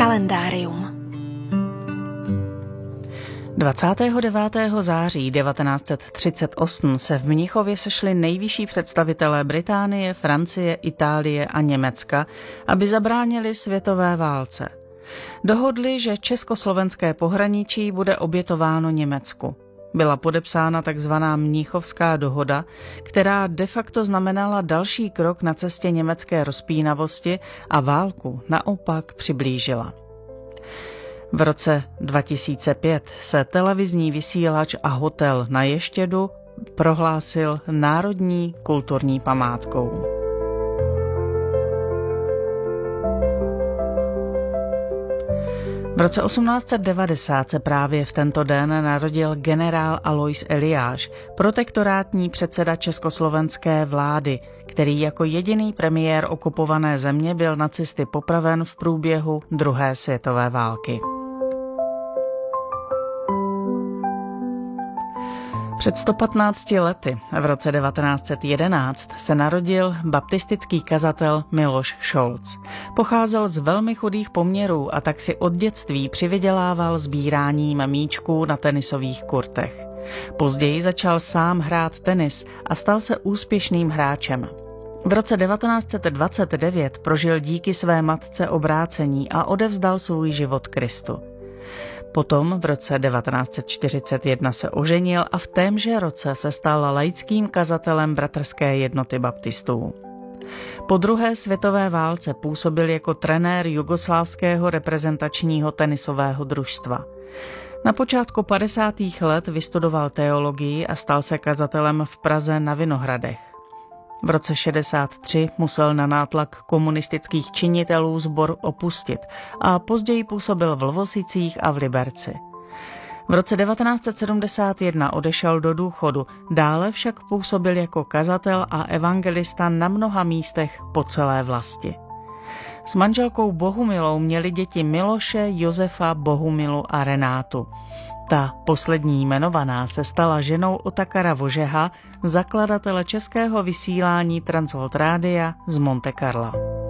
Kalendárium. 29. září 1938 se v Mnichově sešli nejvyšší představitelé Británie, Francie, Itálie a Německa, aby zabránili světové válce. Dohodli, že československé pohraničí bude obětováno Německu. Byla podepsána takzvaná Mnichovská dohoda, která de facto znamenala další krok na cestě německé rozpínavosti a válku naopak přiblížila. V roce 2005 se televizní vysílač a hotel na Ještědu prohlásil národní kulturní památkou. V roce 1890 se právě v tento den narodil generál Alois Eliáš, protektorátní předseda československé vlády, který jako jediný premiér okupované země byl nacisty popraven v průběhu druhé světové války. Před 115 lety, v roce 1911, se narodil baptistický kazatel Miloš Šolc. Pocházel z velmi chudých poměrů a tak si od dětství přivydělával sbíráním míčků na tenisových kurtech. Později začal sám hrát tenis a stal se úspěšným hráčem. V roce 1929 prožil díky své matce obrácení a odevzdal svůj život Kristu. Potom v roce 1941 se oženil a v témže roce se stal laickým kazatelem Bratrské jednoty baptistů. Po druhé světové válce působil jako trenér jugoslávského reprezentačního tenisového družstva. Na počátku 50. let vystudoval teologii a stal se kazatelem v Praze na Vinohradech. V roce 1963 musel na nátlak komunistických činitelů sbor opustit a později působil v Lvosicích a v Liberci. V roce 1971 odešel do důchodu, dále však působil jako kazatel a evangelista na mnoha místech po celé vlasti. S manželkou Bohumilou měli děti Miloše, Josefa, Bohumilu a Renátu. Ta poslední jmenovaná se stala ženou Otakara Vožeha, zakladatele českého vysílání Transworld Rádia z Monte Carla.